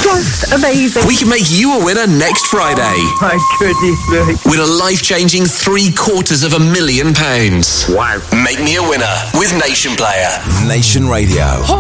Just amazing. We can make you a winner next Friday. Oh, my goodness me. Win a life-changing £750,000. Wow. Make me a winner with Nation Player. Nation Radio.